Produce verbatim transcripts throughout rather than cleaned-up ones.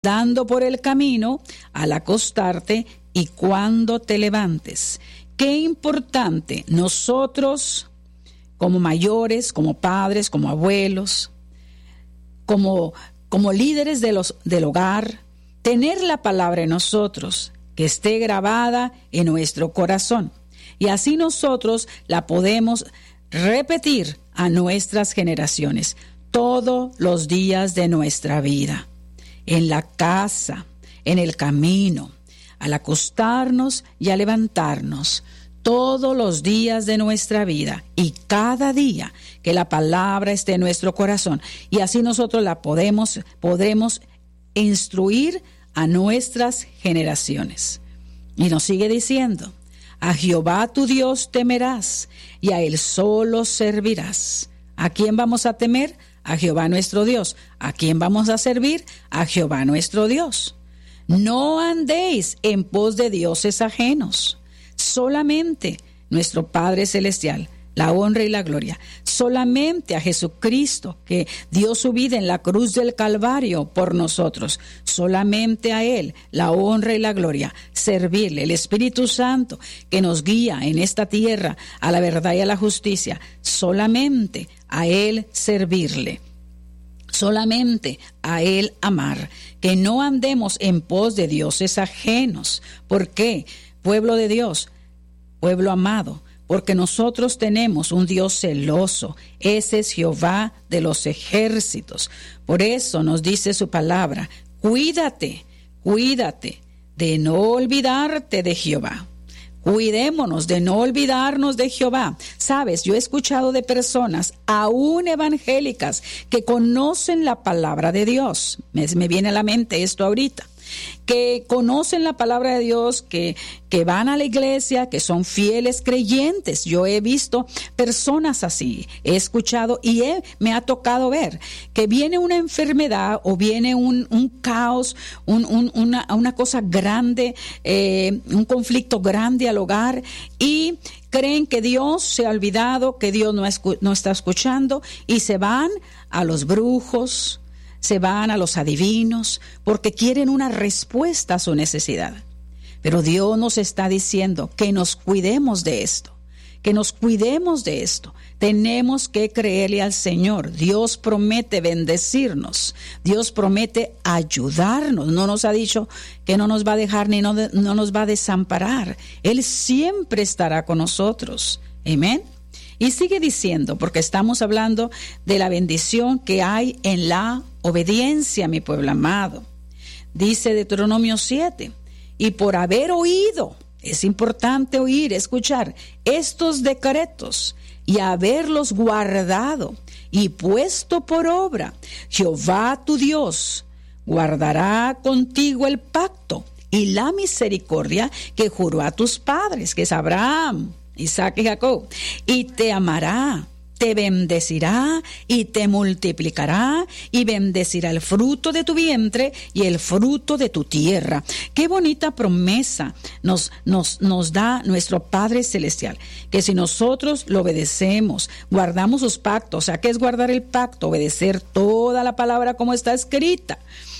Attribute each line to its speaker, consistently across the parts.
Speaker 1: dando por el camino, al acostarte y cuando te levantes. Qué importante nosotros, como mayores, como padres, como abuelos, como, como líderes de los, del hogar, tener la palabra en nosotros, que esté grabada en nuestro corazón. Y así nosotros la podemos repetir a nuestras generaciones todos los días de nuestra vida. En la casa, en el camino, al acostarnos y a levantarnos, todos los días de nuestra vida y cada día que la palabra esté en nuestro corazón. Y así nosotros la podemos, podremos instruir a nuestras generaciones. Y nos sigue diciendo: a Jehová tu Dios temerás y a Él solo servirás. ¿A quién vamos a temer? A Jehová nuestro Dios. ¿A quién vamos a servir? A Jehová nuestro Dios. No andéis en pos de dioses ajenos. Solamente nuestro Padre Celestial, la honra y la gloria. Solamente a Jesucristo, que dio su vida en la cruz del Calvario por nosotros. Solamente a Él, la honra y la gloria. Servirle. El Espíritu Santo, que nos guía en esta tierra a la verdad y a la justicia. Solamente a Él servirle. Solamente a Él amar. Que no andemos en pos de dioses ajenos. ¿Por qué? Pueblo de Dios, pueblo amado, porque nosotros tenemos un Dios celoso. Ese es Jehová de los ejércitos. Por eso nos dice su palabra: cuídate, cuídate de no olvidarte de Jehová. Cuidémonos de no olvidarnos de Jehová. Sabes, yo he escuchado de personas, aún evangélicas, que conocen la palabra de Dios. Me, me viene a la mente esto ahorita. Que conocen la palabra de Dios, que, que van a la iglesia, que son fieles creyentes. Yo he visto personas así, he escuchado y he, me ha tocado ver que viene una enfermedad o viene un, un caos, un, un, una, una cosa grande, eh, un conflicto grande al hogar, y creen que Dios se ha olvidado, que Dios no, escu- no está escuchando, y se van a los brujos, se van a los adivinos, porque quieren una respuesta a su necesidad. Pero Dios nos está diciendo que nos cuidemos de esto, que nos cuidemos de esto. Tenemos que creerle al Señor. Dios promete bendecirnos. Dios promete ayudarnos. No nos ha dicho que no nos va a dejar ni no, no nos va a desamparar. Él siempre estará con nosotros. Amén. Y sigue diciendo, porque estamos hablando de la bendición que hay en la obediencia, mi pueblo amado. Dice Deuteronomio siete, y por haber oído, es importante oír, escuchar estos decretos y haberlos guardado y puesto por obra, Jehová tu Dios guardará contigo el pacto y la misericordia que juró a tus padres, que es Abraham, Isaac y Jacob, y te amará, te bendecirá y te multiplicará y bendecirá el fruto de tu vientre y el fruto de tu tierra. Qué bonita promesa nos, nos, nos da nuestro Padre Celestial, que si nosotros lo obedecemos, guardamos sus pactos. O sea, ¿qué es guardar el pacto? Obedecer toda la palabra como está escrita.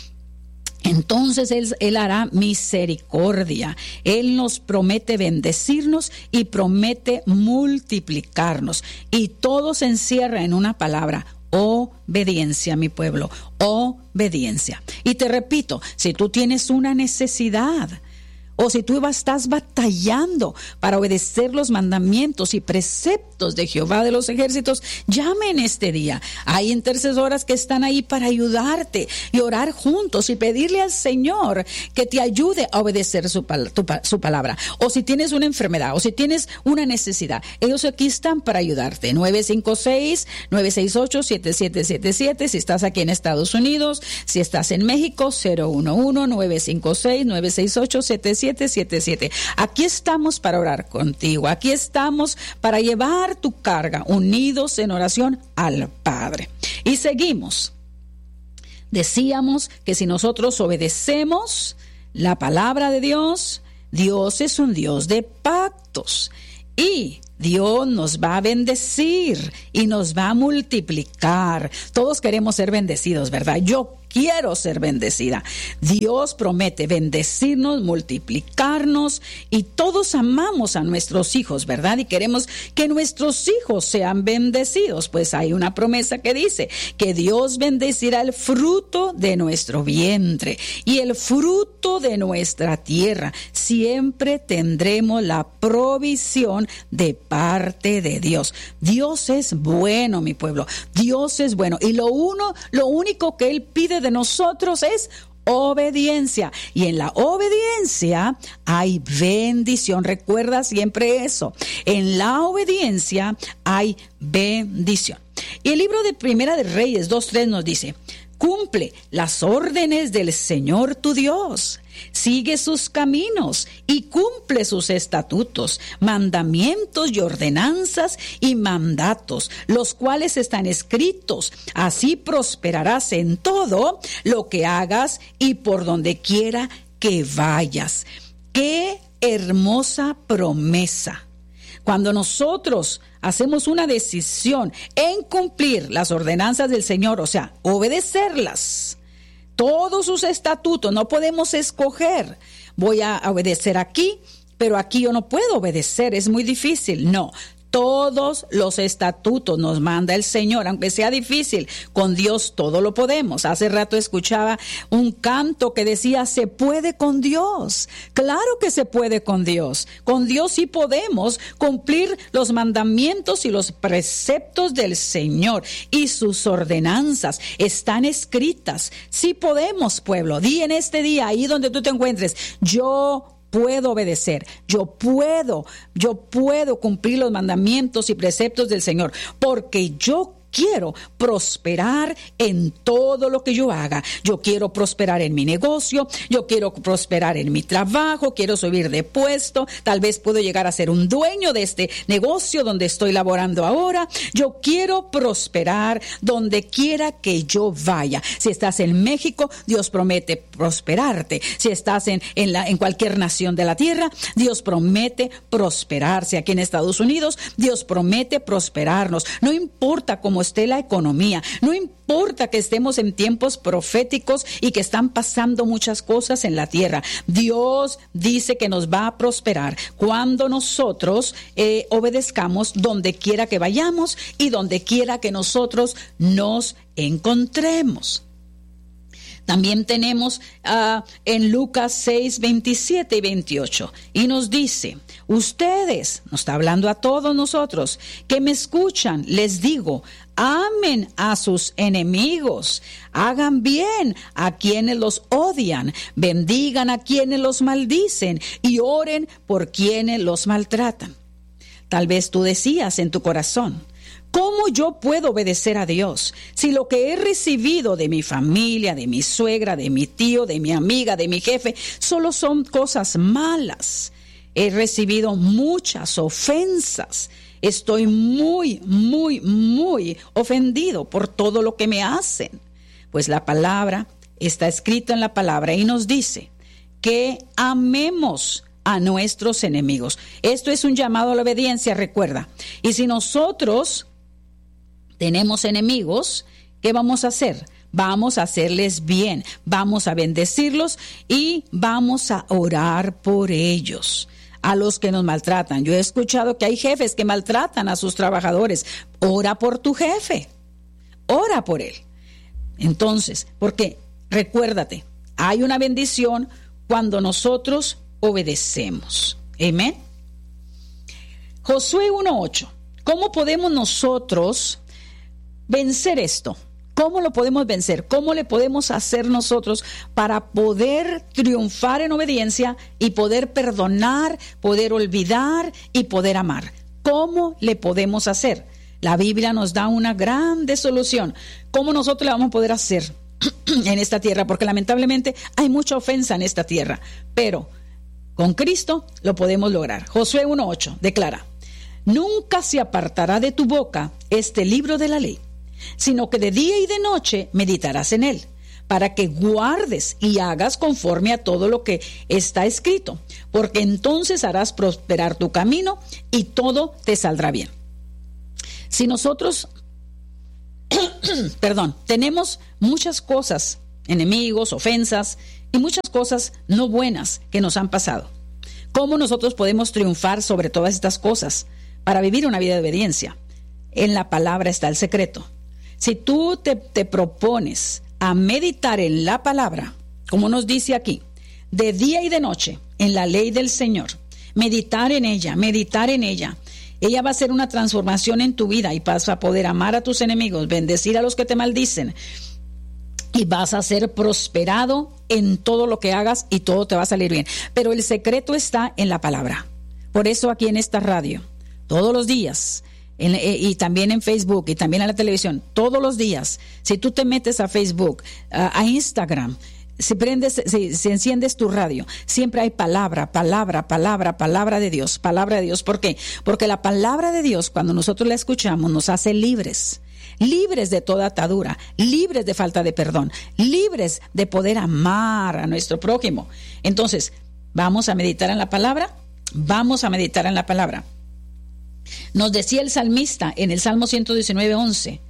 Speaker 1: Entonces él, él hará misericordia. Él nos promete bendecirnos y promete multiplicarnos. Y todo se encierra en una palabra: obediencia, mi pueblo, obediencia. Y te repito, si tú tienes una necesidad, o si tú estás batallando para obedecer los mandamientos y preceptos de Jehová de los ejércitos, llame en este día. Hay intercesoras que están ahí para ayudarte y orar juntos y pedirle al Señor que te ayude a obedecer su, tu, su palabra. O si tienes una enfermedad, o si tienes una necesidad, ellos aquí están para ayudarte. nueve cinco seis, nueve seis ocho, siete siete siete siete. Si estás aquí en Estados Unidos, si estás en México, cero uno uno, nueve cinco seis, nueve seis ocho, siete siete siete siete. Aquí estamos para orar contigo. Aquí estamos para llevar tu carga, unidos en oración al Padre. Y seguimos. Decíamos que si nosotros obedecemos la palabra de Dios, Dios es un Dios de pactos. Y Dios nos va a bendecir y nos va a multiplicar. Todos queremos ser bendecidos, ¿verdad? Yo quiero ser bendecida. Dios promete bendecirnos, multiplicarnos, y todos amamos a nuestros hijos, ¿verdad? Y queremos que nuestros hijos sean bendecidos. Pues hay una promesa que dice que Dios bendecirá el fruto de nuestro vientre y el fruto de nuestra tierra. Siempre tendremos la provisión de parte de Dios. Dios es bueno, mi pueblo. Dios es bueno. Y lo uno, lo único que Él pide de nosotros es obediencia. Y en la obediencia hay bendición. Recuerda siempre eso. En la obediencia hay bendición. Y el libro de Primera de Reyes dos tres nos dice: cumple las órdenes del Señor tu Dios, sigue sus caminos y cumple sus estatutos, mandamientos y ordenanzas y mandatos, los cuales están escritos. Así prosperarás en todo lo que hagas y por donde quiera que vayas. ¡Qué hermosa promesa! Cuando nosotros hacemos una decisión en cumplir las ordenanzas del Señor, o sea, obedecerlas, todos sus estatutos, no podemos escoger, voy a obedecer aquí, pero aquí yo no puedo obedecer, es muy difícil. No, todos los estatutos nos manda el Señor, aunque sea difícil, con Dios todo lo podemos. Hace rato escuchaba un canto que decía: se puede con Dios. Claro que se puede con Dios. Con Dios sí podemos cumplir los mandamientos y los preceptos del Señor, y sus ordenanzas están escritas. Sí podemos, pueblo. Di en este día, ahí donde tú te encuentres: yo puedo obedecer, yo puedo, yo puedo cumplir los mandamientos y preceptos del Señor, porque yo quiero prosperar en todo lo que yo haga. Yo quiero prosperar en mi negocio, yo quiero prosperar en mi trabajo, quiero subir de puesto, tal vez puedo llegar a ser un dueño de este negocio donde estoy laborando ahora. Yo quiero prosperar donde quiera que yo vaya. Si estás en México, Dios promete prosperarte. Si estás en, en, la, en cualquier nación de la tierra, Dios promete prosperarse. Aquí en Estados Unidos, Dios promete prosperarnos. No importa cómo esté la economía, no importa que estemos en tiempos proféticos y que están pasando muchas cosas en la tierra, Dios dice que nos va a prosperar cuando nosotros eh, obedezcamos donde quiera que vayamos y donde quiera que nosotros nos encontremos. También tenemos uh, en Lucas seis, veintisiete y veintiocho, y nos dice: ustedes, nos está hablando a todos nosotros que me escuchan, les digo, amen a sus enemigos, hagan bien a quienes los odian, bendigan a quienes los maldicen y oren por quienes los maltratan. Tal vez tú decías en tu corazón: ¿cómo yo puedo obedecer a Dios si lo que he recibido de mi familia, de mi suegra, de mi tío, de mi amiga, de mi jefe, solo son cosas malas? He recibido muchas ofensas. Estoy muy, muy, muy ofendido por todo lo que me hacen. Pues la palabra está escrita en la palabra y nos dice que amemos a nuestros enemigos. Esto es un llamado a la obediencia, recuerda. Y si nosotros tenemos enemigos, ¿qué vamos a hacer? Vamos a hacerles bien, vamos a bendecirlos y vamos a orar por ellos. A los que nos maltratan. Yo he escuchado que hay jefes que maltratan a sus trabajadores. Ora por tu jefe. Ora por él. Entonces, porque recuérdate, hay una bendición cuando nosotros obedecemos. Amén. Josué uno ocho. ¿Cómo podemos nosotros vencer esto? ¿Cómo lo podemos vencer? ¿Cómo le podemos hacer nosotros para poder triunfar en obediencia y poder perdonar, poder olvidar y poder amar? ¿Cómo le podemos hacer? La Biblia nos da una grande solución. ¿Cómo nosotros le vamos a poder hacer en esta tierra? Porque lamentablemente hay mucha ofensa en esta tierra, pero con Cristo lo podemos lograr. Josué uno ocho declara: nunca se apartará de tu boca este libro de la ley, sino que de día y de noche meditarás en él, para que guardes y hagas conforme a todo lo que está escrito, porque entonces harás prosperar tu camino y todo te saldrá bien. Si nosotros, perdón, tenemos muchas cosas enemigos, ofensas y muchas cosas no buenas que nos han pasado. ¿Cómo nosotros podemos triunfar sobre todas estas cosas para vivir una vida de obediencia? En la palabra está el secreto. Si tú te, te propones a meditar en la palabra, como nos dice aquí, de día y de noche, en la ley del Señor, meditar en ella, meditar en ella, ella va a hacer una transformación en tu vida y vas a poder amar a tus enemigos, bendecir a los que te maldicen y vas a ser prosperado en todo lo que hagas y todo te va a salir bien. Pero el secreto está en la palabra. Por eso aquí en esta radio, todos los días, En, y también en Facebook y también en la televisión, todos los días, si tú te metes a Facebook, a, a Instagram, si prendes, si, si enciendes tu radio, siempre hay palabra, palabra, palabra, palabra de Dios, palabra de Dios. ¿Por qué? Porque la palabra de Dios, cuando nosotros la escuchamos, nos hace libres, libres de toda atadura, libres de falta de perdón, libres de poder amar a nuestro prójimo. Entonces, vamos a meditar en la palabra, vamos a meditar en la palabra. Nos decía el salmista en el Salmo ciento diecinueve, once,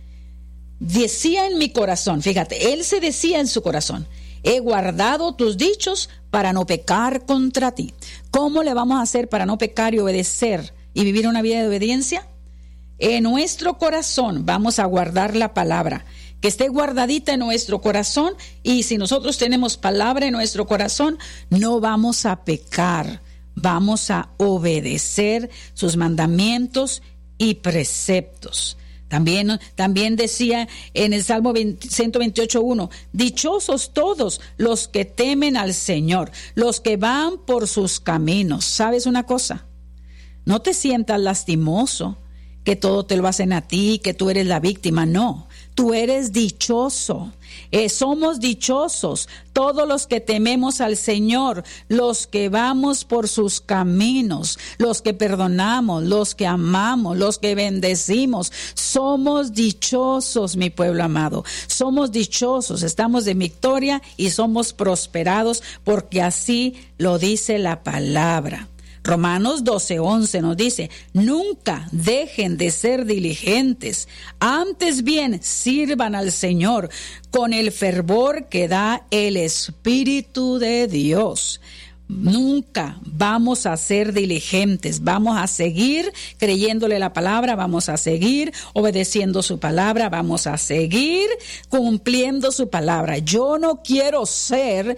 Speaker 1: decía en mi corazón, fíjate, él se decía en su corazón, he guardado tus dichos para no pecar contra ti. ¿Cómo le vamos a hacer para no pecar y obedecer y vivir una vida de obediencia? En nuestro corazón vamos a guardar la palabra, que esté guardadita en nuestro corazón, y si nosotros tenemos palabra en nuestro corazón, no vamos a pecar. Vamos a obedecer sus mandamientos y preceptos. También, también decía en el Salmo ciento veintiocho, uno, dichosos todos los que temen al Señor, los que van por sus caminos. ¿Sabes una cosa? No te sientas lastimoso, que todo te lo hacen a ti, que tú eres la víctima. No, tú eres dichoso. Eh, somos dichosos todos los que tememos al Señor, los que vamos por sus caminos, los que perdonamos, los que amamos, los que bendecimos. Somos dichosos, mi pueblo amado. Somos dichosos, estamos de victoria y somos prosperados porque así lo dice la palabra. Romanos doce, once nos dice, nunca dejen de ser diligentes, antes bien sirvan al Señor con el fervor que da el Espíritu de Dios. Nunca vamos a ser diligentes, vamos a seguir creyéndole la palabra, vamos a seguir obedeciendo su palabra, vamos a seguir cumpliendo su palabra. Yo no quiero ser...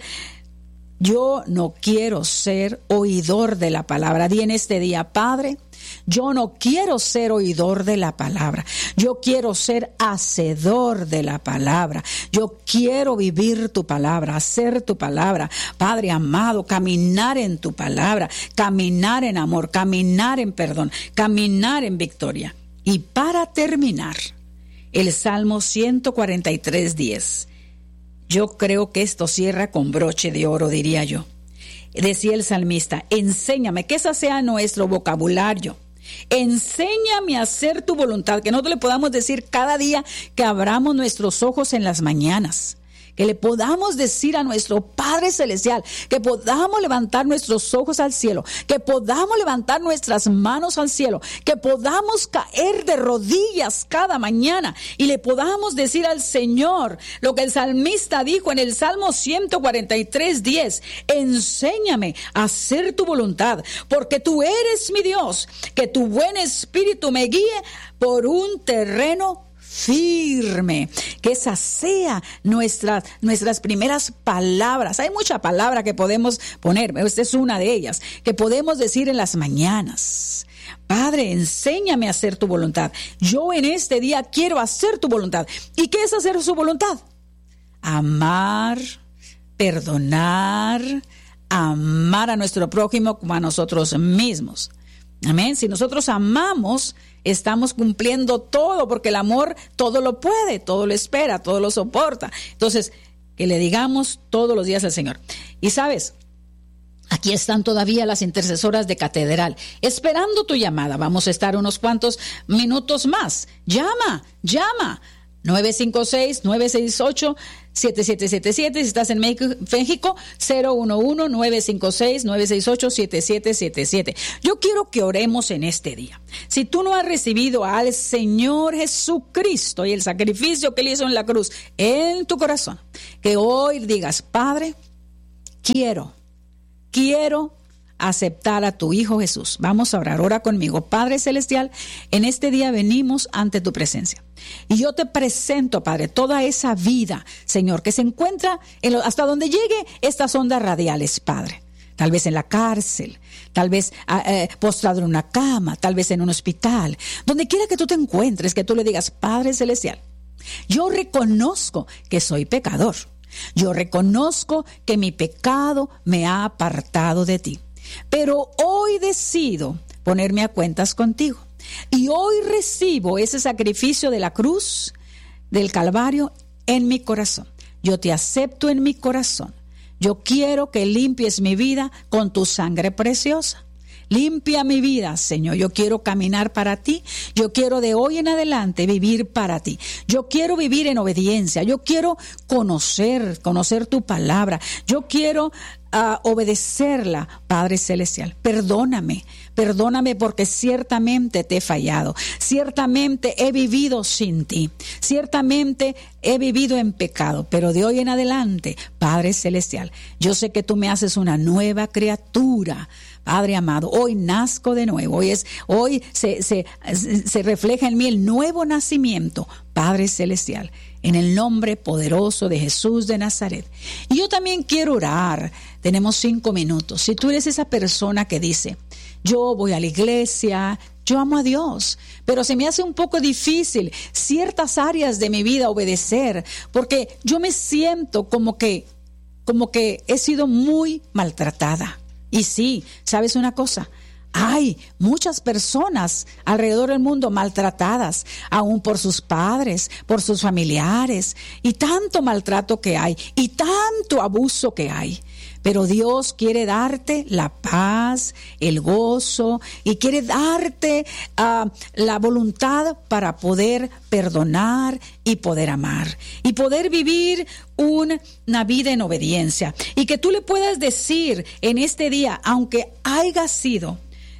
Speaker 1: Yo no quiero ser oidor de la palabra. Di en este día, Padre, yo no quiero ser oidor de la palabra. Yo quiero ser hacedor de la palabra. Yo quiero vivir tu palabra, hacer tu palabra. Padre amado, caminar en tu palabra, caminar en amor, caminar en perdón, caminar en victoria. Y para terminar, el Salmo ciento cuarenta y tres, diez. Yo creo que esto cierra con broche de oro, diría yo. Decía el salmista, enséñame, que ese sea nuestro vocabulario. Enséñame a hacer tu voluntad, que nosotros le podamos decir cada día que abramos nuestros ojos en las mañanas. Que le podamos decir a nuestro Padre Celestial, que podamos levantar nuestros ojos al cielo, que podamos levantar nuestras manos al cielo, que podamos caer de rodillas cada mañana y le podamos decir al Señor lo que el salmista dijo en el Salmo ciento cuarenta y tres, diez, enséñame a hacer tu voluntad, porque tú eres mi Dios, que tu buen espíritu me guíe por un terreno firme, que esa sea nuestra, nuestras primeras palabras. Hay mucha palabra que podemos poner, esta es una de ellas, que podemos decir en las mañanas. Padre, enséñame a hacer tu voluntad. Yo en este día quiero hacer tu voluntad. ¿Y qué es hacer su voluntad? Amar, perdonar, amar a nuestro prójimo como a nosotros mismos. Amén. Si nosotros amamos, estamos cumpliendo todo, porque el amor todo lo puede, todo lo espera, todo lo soporta. Entonces, que le digamos todos los días al Señor. Y sabes, aquí están todavía las intercesoras de Catedral, esperando tu llamada. Vamos a estar unos cuantos minutos más. Llama, llama. nueve cinco seis, nueve seis ocho, siete siete siete siete. Si estás en México, cero uno uno, nueve cinco seis, nueve seis ocho, siete siete siete siete. Yo quiero que oremos en este día. Si tú no has recibido al Señor Jesucristo y el sacrificio que Él hizo en la cruz en tu corazón, que hoy digas: Padre, quiero, quiero aceptar a tu Hijo Jesús. Vamos a orar. Ora conmigo. Padre Celestial, en este día venimos ante tu presencia. Y yo te presento, Padre, toda esa vida, Señor, que se encuentra en lo, hasta donde llegue estas ondas radiales, Padre. Tal vez en la cárcel, tal vez eh, postrado en una cama, tal vez en un hospital. Donde quiera que tú te encuentres, que tú le digas: Padre Celestial, yo reconozco que soy pecador. Yo reconozco que mi pecado me ha apartado de ti. Pero hoy decido ponerme a cuentas contigo. Y hoy recibo ese sacrificio de la cruz, del Calvario, en mi corazón. Yo te acepto en mi corazón. Yo quiero que limpies mi vida con tu sangre preciosa. Limpia mi vida, Señor. Yo quiero caminar para ti. Yo quiero de hoy en adelante vivir para ti. Yo quiero vivir en obediencia. Yo quiero conocer, conocer tu palabra. Yo quiero uh, obedecerla, Padre Celestial. Perdóname, perdóname porque ciertamente te he fallado. Ciertamente he vivido sin ti. Ciertamente he vivido en pecado. Pero de hoy en adelante, Padre Celestial, yo sé que tú me haces una nueva criatura. Padre amado, hoy nazco de nuevo, hoy, es, hoy se, se, se refleja en mí el nuevo nacimiento, Padre Celestial, en el nombre poderoso de Jesús de Nazaret. Y yo también quiero orar, tenemos cinco minutos. Si tú eres esa persona que dice: yo voy a la iglesia, yo amo a Dios, pero se me hace un poco difícil ciertas áreas de mi vida obedecer, porque yo me siento como que, como que he sido muy maltratada. Y sí, ¿sabes una cosa? Hay muchas personas alrededor del mundo maltratadas, aún por sus padres, por sus familiares, y tanto maltrato que hay, y tanto abuso que hay. Pero Dios quiere darte la paz, el gozo, y quiere darte uh, la voluntad para poder perdonar y poder amar, y poder vivir una vida en obediencia. Y que tú le puedas decir en este día: aunque haya sido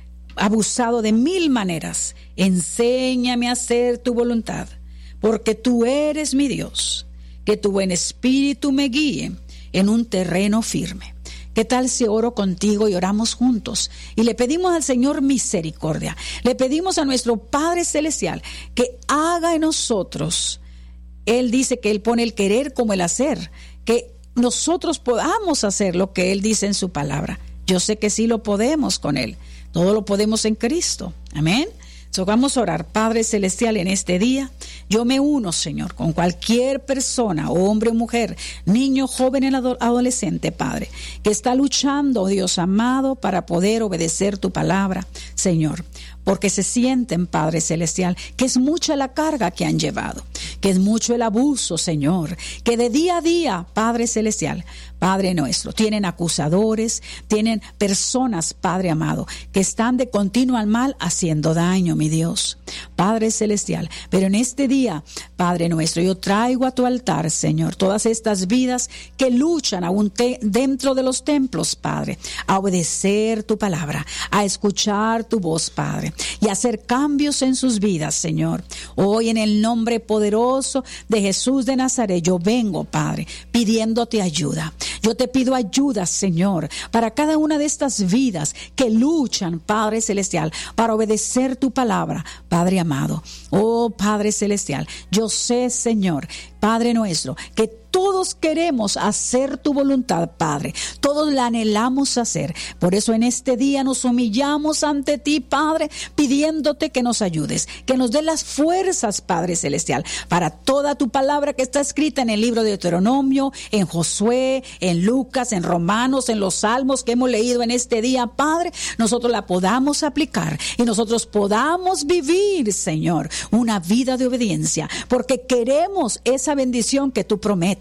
Speaker 1: abusado de mil maneras, enséñame a hacer tu voluntad, porque tú eres mi Dios. Que tu buen espíritu me guíe en un terreno firme. ¿Qué tal si oro contigo y oramos juntos? Y le pedimos al Señor misericordia. Le pedimos a nuestro Padre Celestial que haga en nosotros. Él dice que Él pone el querer como el hacer. Que nosotros podamos hacer lo que Él dice en su palabra. Yo sé que sí lo podemos con Él. Todo lo podemos en Cristo. Amén. So, vamos a orar. Padre Celestial, en este día yo me uno, Señor, con cualquier persona, hombre o mujer, niño, joven o adolescente, Padre, que está luchando, Dios amado, para poder obedecer tu palabra, Señor, porque se sienten, Padre Celestial, que es mucha la carga que han llevado, que es mucho el abuso, Señor, que de día a día, Padre Celestial, Padre nuestro, tienen acusadores, tienen personas, Padre amado, que están de continuo al mal haciendo daño, mi Dios, Padre Celestial. Pero en este día, Padre nuestro, yo traigo a tu altar, Señor, todas estas vidas que luchan aún te, dentro de los templos, Padre, a obedecer tu palabra, a escuchar tu voz, Padre, y hacer cambios en sus vidas, Señor. Hoy, en el nombre poderoso de Jesús de Nazaret, yo vengo, Padre, pidiéndote ayuda. Yo te pido ayuda, Señor, para cada una de estas vidas que luchan, Padre Celestial, para obedecer tu palabra, Padre amado. Oh, Padre Celestial, yo sé, Señor, Padre nuestro, que todos queremos hacer tu voluntad, Padre. Todos la anhelamos hacer. Por eso en este día nos humillamos ante ti, Padre, pidiéndote que nos ayudes, que nos dé las fuerzas, Padre Celestial, para toda tu palabra que está escrita en el libro de Deuteronomio, en Josué, en Lucas, en Romanos, en los Salmos que hemos leído en este día, Padre, nosotros la podamos aplicar y nosotros podamos vivir, Señor, una vida de obediencia, porque queremos esa bendición que tú prometes.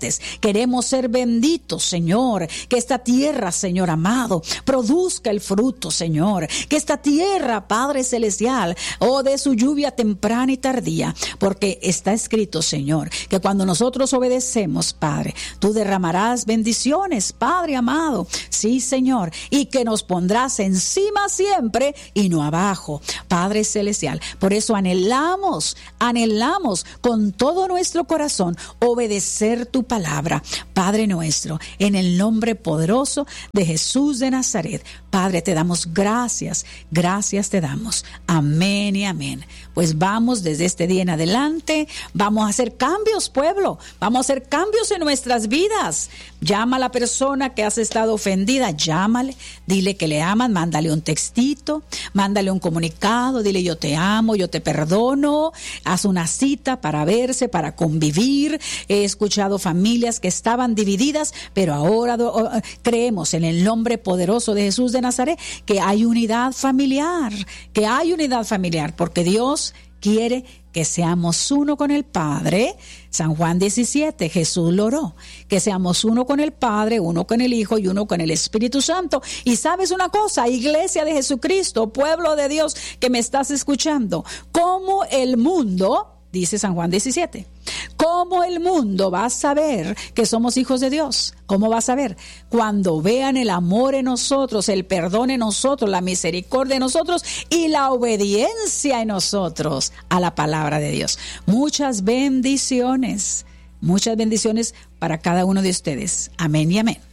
Speaker 1: abundantes. Queremos ser benditos, Señor. Que esta tierra, Señor amado, produzca el fruto, Señor. Que esta tierra, Padre celestial, oh, de su lluvia temprana y tardía. Porque está escrito, Señor, que cuando nosotros obedecemos, Padre, tú derramarás bendiciones, Padre amado. Sí, Señor. Y que nos pondrás encima siempre y no abajo, Padre celestial. Por eso anhelamos, anhelamos con todo nuestro corazón obedecer tu palabra, Padre nuestro, en el nombre poderoso de Jesús de Nazaret. Padre, te damos gracias, gracias te damos. Amén y amén. Pues vamos desde este día en adelante, vamos a hacer cambios, pueblo, vamos a hacer cambios en nuestras vidas. Llama a la persona que has estado ofendida, llámale, dile que le amas, mándale un textito, mándale un comunicado, dile yo te amo, yo te perdono, haz una cita para verse, para convivir. He escuchado familias que estaban divididas, pero ahora do, creemos en el nombre poderoso de Jesús de Nazaret que hay unidad familiar, que hay unidad familiar, porque Dios quiere que seamos uno con el Padre. San Juan diecisiete, Jesús lo oró, que seamos uno con el Padre, uno con el Hijo y uno con el Espíritu Santo. Y sabes una cosa, Iglesia de Jesucristo, pueblo de Dios que me estás escuchando, como el mundo, dice San Juan diecisiete, ¿cómo el mundo va a saber que somos hijos de Dios? ¿Cómo va a saber? Cuando vean el amor en nosotros, el perdón en nosotros, la misericordia en nosotros y la obediencia en nosotros a la palabra de Dios. Muchas bendiciones, muchas bendiciones para cada uno de ustedes. Amén y amén.